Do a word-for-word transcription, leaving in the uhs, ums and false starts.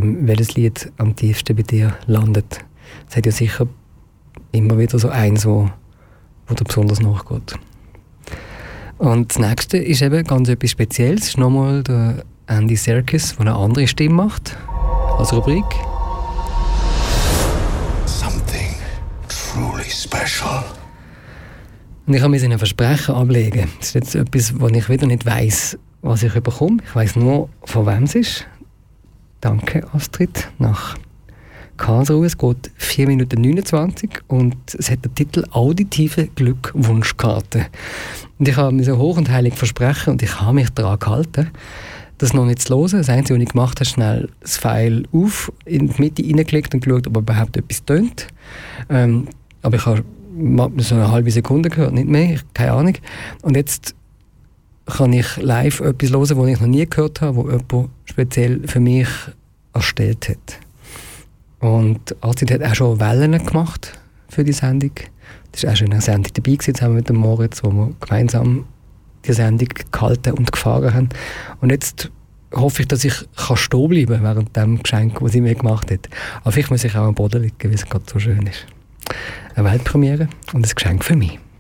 ähm, welches Lied am tiefsten bei dir landet. Es hat ja sicher immer wieder so eins, wo, wo dir besonders nachgeht. Und das nächste ist eben ganz etwas Spezielles. Es ist nochmal der Andy Serkis, der eine andere Stimme macht als Rubrik. Something truly special. Und ich habe mir ein Versprechen ablegen. Das ist jetzt etwas, wo ich wieder nicht weiss, was ich bekomme. Ich weiss nur, von wem es ist. Danke, Astrid. Nach Karlsruhe. Es geht vier Minuten neunundzwanzig und es hat den Titel «Auditive Glückwunschkarte». Und ich habe mir so hoch und heilig versprechen und ich habe mich daran gehalten, das noch nicht zu hören. Das Einzige, was ich gemacht habe, schnell das File auf, in die Mitte reingeklickt und geschaut, ob überhaupt etwas tönt. Ähm, aber ich habe so eine halbe Sekunde gehört, nicht mehr, ich, keine Ahnung. Und jetzt kann ich live etwas hören, was ich noch nie gehört habe, was jemand speziell für mich erstellt hat. Und Astrid hat auch schon Wellen gemacht für die Sendung. Das war auch schon in einer Sendung dabei gewesen, zusammen mit dem Moritz, wo wir gemeinsam die Sendung gehalten und gefahren haben. Und jetzt hoffe ich, dass ich kann stehen bleiben während dem Geschenk, das sie mir gemacht hat. Aber vielleicht muss ich auch am Boden liegen, weil es gerade so schön ist. Eine Weltpremiere und ein Geschenk für mich.